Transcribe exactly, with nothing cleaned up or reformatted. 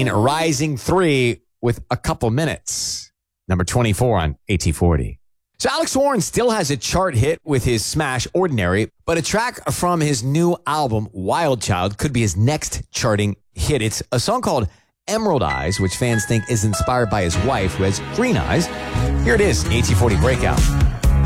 between Rising three with A Couple Minutes. Number twenty-four on A T forty. So Alex Warren still has a chart hit with his smash Ordinary, but a track from his new album, Wild Child, could be his next charting hit. It's a song called Emerald Eyes, which fans think is inspired by his wife, who has green eyes. Here it is, A T forty Breakout.